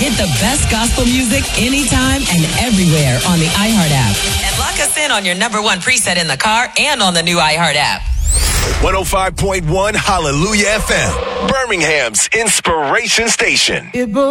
Get the best gospel music anytime and everywhere on the iHeart app. And lock us in on your number one preset in the car and on the new iHeart app. 105.1 Hallelujah FM, Birmingham's inspiration station.